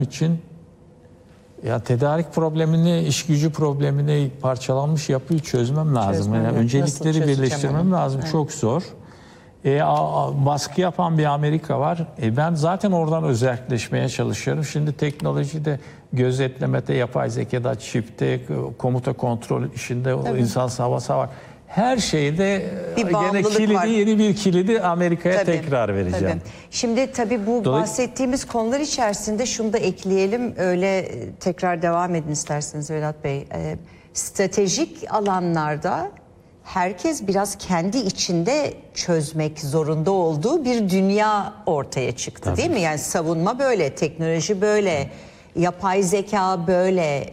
için ya tedarik problemini, iş gücü problemini, parçalanmış yapıyı çözmem lazım. Yani öncelikleri birleştirmem lazım. Evet. Çok zor. Baskı yapan bir Amerika var. Ben zaten oradan özelleşmeye çalışıyorum. Şimdi teknolojide, gözetlemede, yapay zekada, çipte, komuta kontrol işinde insan havası var. Her şeyde gene kilidi, var. Yeni bir kilidi Amerika'ya tekrar vereceğim. Tabii. Şimdi tabii bu bahsettiğimiz konular içerisinde şunu da ekleyelim. Öyle tekrar devam edin isterseniz Vedat Bey. Stratejik alanlarda herkes biraz kendi içinde çözmek zorunda olduğu bir dünya ortaya çıktı. Tabii. Değil mi? Yani savunma böyle, teknoloji böyle, yapay zeka böyle.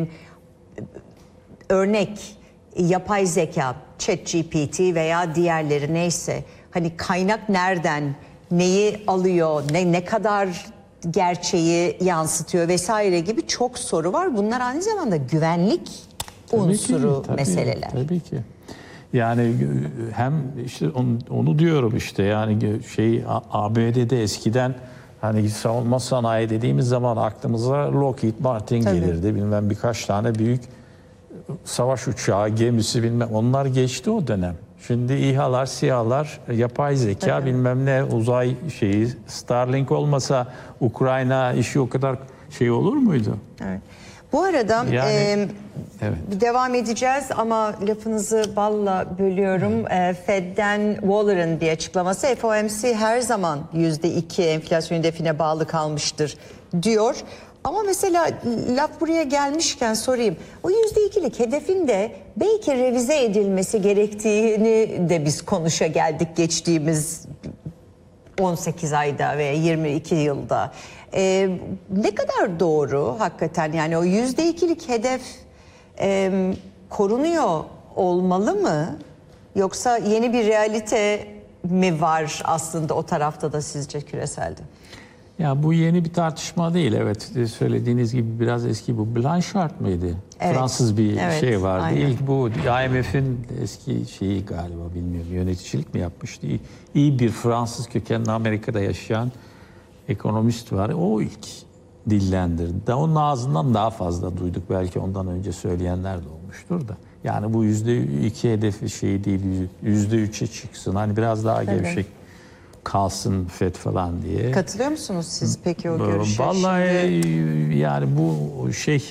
Örnek yapay zeka, ChatGPT veya diğerleri neyse, hani kaynak nereden, neyi alıyor, ne kadar gerçeği yansıtıyor vesaire gibi çok soru var. Bunlar aynı zamanda güvenlik unsuru meseleler. Tabii ki. Yani hem işte onu diyorum işte, yani ABD'de eskiden hani savunma sanayi dediğimiz zaman aklımıza Lockheed Martin gelirdi. Bilmem birkaç tane büyük savaş uçağı, gemisi bilmem, onlar geçti o dönem. Şimdi İHA'lar, SİHA'lar, yapay zeka bilmem ne, uzay şeyi, Starlink olmasa Ukrayna işi o kadar şey olur muydu? Evet. Bu arada yani, devam edeceğiz ama lafınızı balla bölüyorum. Fed'den Waller'ın bir açıklaması, FOMC her zaman %2 enflasyon hedefine bağlı kalmıştır diyor. Ama mesela laf buraya gelmişken sorayım. O %2'lik hedefin de belki revize edilmesi gerektiğini de biz konuşa geldik geçtiğimiz 18 ayda ve 22 yılda. Ne kadar doğru hakikaten, yani o %2'lik hedef korunuyor olmalı mı? Yoksa yeni bir realite mi var aslında o tarafta da sizce küreselde? Ya bu yeni bir tartışma değil. Evet, söylediğiniz gibi biraz eski, bu Blanchard mıydı? Evet. Fransız bir şey vardı. Aynen. İlk bu IMF'in eski şeyi galiba, bilmiyorum, yöneticilik mi yapmıştı? İyi bir Fransız kökenli Amerika'da yaşayan ekonomist var. O ilk dillendirdi. Onun ağzından daha fazla duyduk. Belki ondan önce söyleyenler de olmuştur da. Yani bu %2 hedefi şey değil, %3'e çıksın. Hani biraz daha gevşek kalsın FED falan diye. Katılıyor musunuz siz peki o görüşe? Vallahi yani bu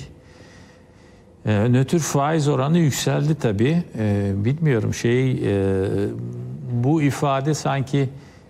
nötr faiz oranı yükseldi tabii. Bilmiyorum bu ifade sanki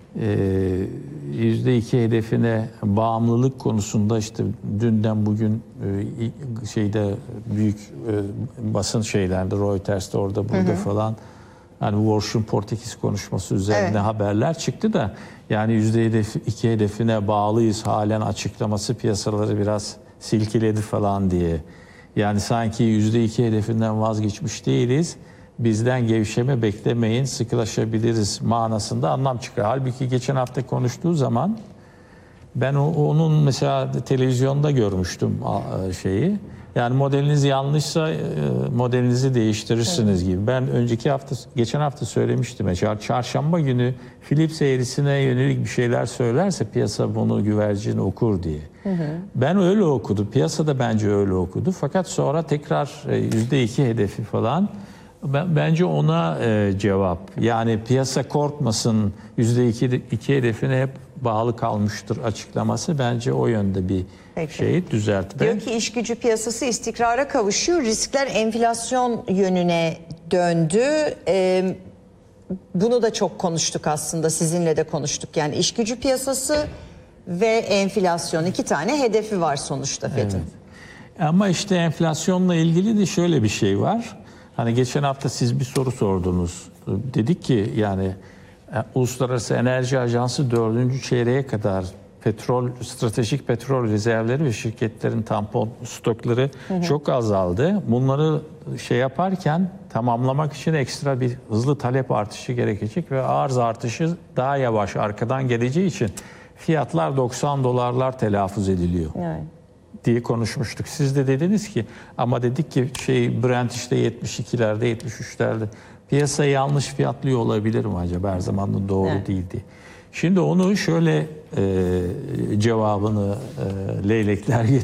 %2 hedefine bağımlılık konusunda işte dünden bugün büyük basın şeylerinde, Reuters'te orada burada falan, hani Warsh'un Portekiz konuşması üzerine haberler çıktı da, yani %2 hedefine bağlıyız halen açıklaması piyasaları biraz silkeledi falan diye. Yani sanki %2 hedefinden vazgeçmiş değiliz, bizden gevşeme beklemeyin, sıkılaşabiliriz manasında anlam çıkıyor. Halbuki geçen hafta konuştuğu zaman ben onun mesela televizyonda görmüştüm şeyi. Yani modeliniz yanlışsa modelinizi değiştirirsiniz gibi. Ben geçen hafta söylemiştim. Çarşamba günü Philips eğrisine yönelik bir şeyler söylerse piyasa bunu güvercin okur diye. Ben öyle okudum. Piyasa da bence öyle okudu. Fakat sonra tekrar %2 hedefi falan. Bence ona cevap. Yani piyasa korkmasın, %2 hedefine hep bağlı kalmıştır açıklaması bence o yönde bir şey düzeltme. Diyor ki iş gücü piyasası istikrara kavuşuyor. Riskler enflasyon yönüne döndü. Bunu da çok konuştuk aslında, sizinle de konuştuk. Yani iş gücü piyasası ve enflasyon, 2 tane hedefi var sonuçta FED'in. Evet. Ama işte enflasyonla ilgili de şöyle bir şey var. Hani geçen hafta siz bir soru sordunuz. Dedik ki yani Uluslararası Enerji Ajansı 4. çeyreğe kadar stratejik petrol rezervleri ve şirketlerin tampon stokları çok azaldı. Bunları yaparken tamamlamak için ekstra bir hızlı talep artışı gerekecek ve arz artışı daha yavaş arkadan geleceği için fiyatlar $90 telaffuz ediliyor. Evet. diye konuşmuştuk. Siz de dediniz ki, ama dedik ki Brent işte 72'lerde 73'lerde piyasa yanlış fiyatlıyor olabilir mi acaba, her zaman da doğru değildi. Şimdi onu şöyle cevabını leylekler